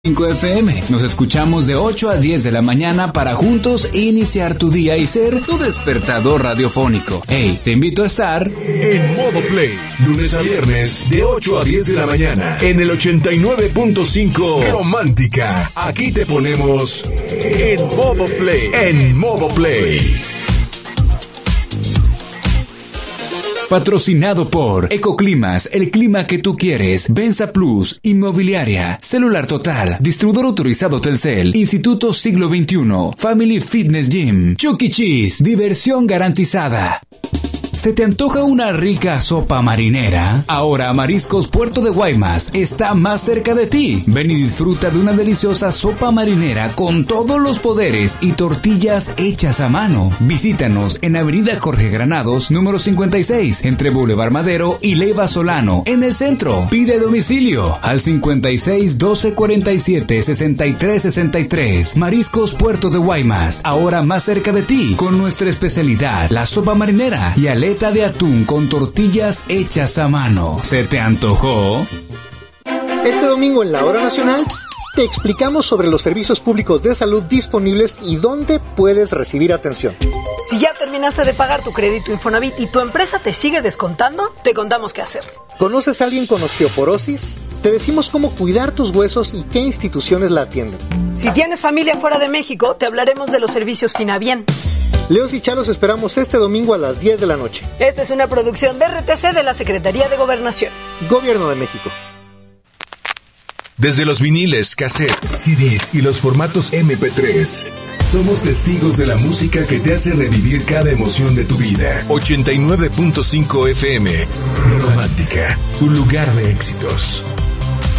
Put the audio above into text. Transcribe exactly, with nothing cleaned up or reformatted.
cinco F M. Nos escuchamos de ocho a diez de la mañana para juntos iniciar tu día y ser tu despertador radiofónico. Hey, te invito a estar en Modo Play, lunes a viernes de ocho a diez de la mañana en el ochenta y nueve punto cinco Romántica. Aquí te ponemos en Modo Play, en Modo Play. Patrocinado por Ecoclimas, el clima que tú quieres. Benza Plus, Inmobiliaria, Celular Total, Distribuidor Autorizado Telcel, Instituto Siglo veintiuno, Family Fitness Gym, Chuck E. Cheese, diversión garantizada. ¿Se te antoja una rica sopa marinera? Ahora Mariscos Puerto de Guaymas está más cerca de ti. Ven y disfruta de una deliciosa sopa marinera con todos los poderes y tortillas hechas a mano. Visítanos en Avenida Jorge Granados, número cincuenta y seis, entre Boulevard Madero y Leiva Solano, en el centro. Pide domicilio al cincuenta y seis, doce, cuarenta y siete, sesenta y tres, sesenta y tres. Mariscos Puerto de Guaymas, ahora más cerca de ti, con nuestra especialidad, la sopa marinera y al aleta de atún con tortillas hechas a mano. ¿Se te antojó? Este domingo en la Hora Nacional te explicamos sobre los servicios públicos de salud disponibles y dónde puedes recibir atención. Si ya terminaste de pagar tu crédito Infonavit y tu empresa te sigue descontando, te contamos qué hacer. ¿Conoces a alguien con osteoporosis? Te decimos cómo cuidar tus huesos y qué instituciones la atienden. Si tienes familia fuera de México, te hablaremos de los servicios Finabien. Leos y Chalos esperamos este domingo a las diez de la noche. Esta es una producción de R T C de la Secretaría de Gobernación. Gobierno de México. Desde los viniles, cassettes, C Ds y los formatos eme pe tres, somos testigos de la música que te hace revivir cada emoción de tu vida. ochenta y nueve punto cinco F M, Romántica, un lugar de éxitos.